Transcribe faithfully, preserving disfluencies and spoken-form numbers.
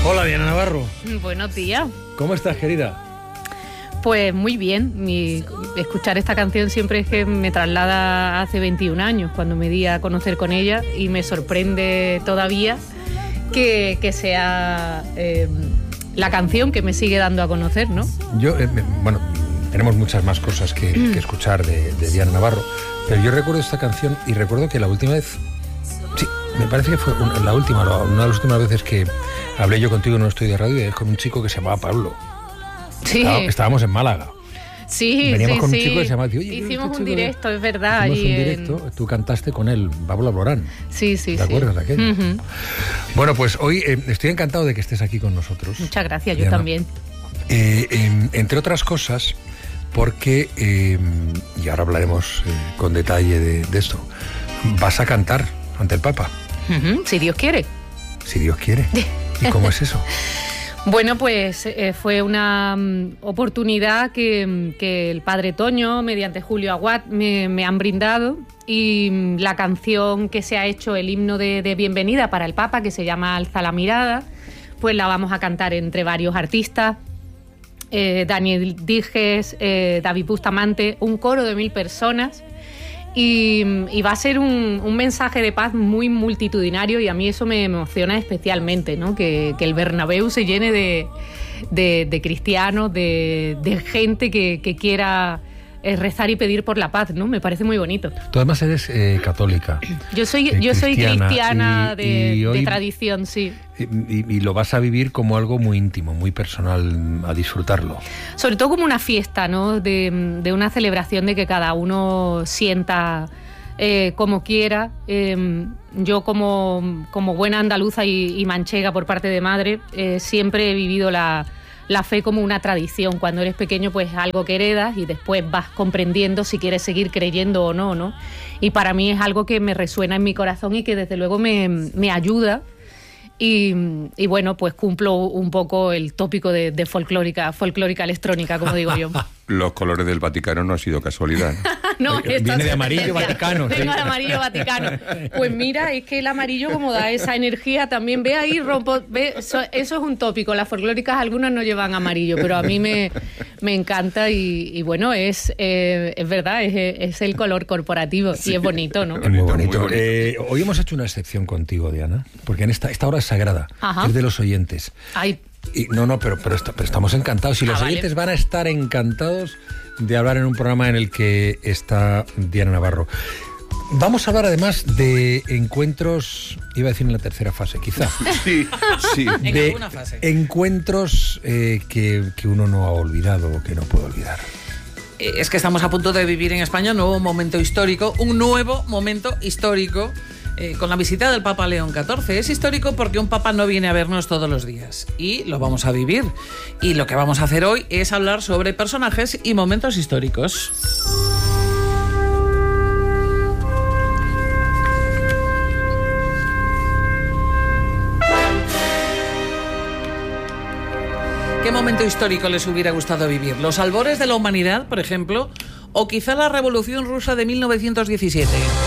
Hola, Diana Navarro. Buenos días. ¿Cómo estás, querida? Pues muy bien. Mi, escuchar esta canción siempre es que me traslada a hace veintiún años, cuando me di a conocer con ella, y me sorprende todavía que, que sea eh, la canción que me sigue dando a conocer, ¿no? Yo, eh, bueno, tenemos muchas más cosas que, mm. que escuchar de, de Diana Navarro, pero yo recuerdo esta canción y recuerdo que la última vez... Sí, me parece que fue una, la última, una de las últimas veces que hablé yo contigo en un estudio de radio, es con un chico que se llamaba Pablo. Sí. Estaba, estábamos en Málaga. Sí, Veníamos sí, con un sí. chico que se llamaba... Oye, hicimos este un directo, es verdad. Hicimos y un directo, en... tú cantaste con él, Pablo Alborán. Sí, sí, ¿Te acuerdas sí. de aquello? Uh-huh. Bueno, pues hoy eh, estoy encantado de que estés aquí con nosotros. Muchas gracias, Diana. yo también. Eh, eh, entre otras cosas, porque, eh, y ahora hablaremos eh, con detalle de, de esto, vas a cantar ante el Papa. Uh-huh. Si Dios quiere. Si Dios quiere. ¿Y cómo es eso? Bueno, pues eh, fue una um, oportunidad que, que el Padre Toño, mediante Julio Aguad, me, me han brindado, y um, la canción que se ha hecho, el himno de, de bienvenida para el Papa, que se llama Alza la mirada, pues la vamos a cantar entre varios artistas, eh, Daniel Dijes, eh, David Bustamante, un coro de mil personas. Y, y va a ser un, un mensaje de paz muy multitudinario, y a mí eso me emociona especialmente, ¿no? Que, que el Bernabéu se llene de, de, de cristianos, de, de gente que, que quiera rezar y pedir por la paz, ¿no? Me parece muy bonito. Tú además eres eh, católica. Yo soy, eh, yo soy cristiana, cristiana y, de, y hoy, de tradición, sí. Y, y, y lo vas a vivir como algo muy íntimo, muy personal, a disfrutarlo. Sobre todo como una fiesta, ¿no? De, de una celebración de que cada uno sienta eh, como quiera. Eh, yo como, como buena andaluza y, y manchega por parte de madre, eh, siempre he vivido la... la fe como una tradición. Cuando eres pequeño, pues algo que heredas y después vas comprendiendo si quieres seguir creyendo o no, ¿no? Y para mí es algo que me resuena en mi corazón y que desde luego me, me ayuda. Y, y bueno, pues cumplo un poco el tópico de, de folclórica, folclórica electrónica, como digo yo. Los colores del Vaticano no ha sido casualidad, ¿no? No, viene de amarillo Vaticano. Vengo de amarillo Vaticano. Pues mira, es que el amarillo como da esa energía también. Ve ahí, rompo, ve, eso, eso es un tópico. Las folclóricas algunas no llevan amarillo, pero a mí me, me encanta y, y bueno, es, eh, es verdad, es, es el color corporativo, sí, y es bonito, ¿no? Es muy bonito. Muy bonito. Eh, hoy hemos hecho una excepción contigo, Diana, porque en esta, esta hora es sagrada, Ajá. es de los oyentes. Ay, Y, no, no, pero, pero, está, pero estamos encantados. Y los ah, oyentes vale. van a estar encantados de hablar en un programa en el que está Diana Navarro. Vamos a hablar además de encuentros, iba a decir en la tercera fase, quizá. Sí, sí. De En alguna fase. encuentros eh, que, que uno no ha olvidado o que no puede olvidar. Es que estamos a punto de vivir en España un nuevo momento histórico, un nuevo momento histórico eh, con la visita del Papa León catorce. Es histórico porque un Papa no viene a vernos todos los días y lo vamos a vivir. Y lo que vamos a hacer hoy es hablar sobre personajes y momentos históricos. ¿Qué momento histórico les hubiera gustado vivir? ¿Los albores de la humanidad, por ejemplo? ¿O quizá la Revolución Rusa de mil novecientos diecisiete?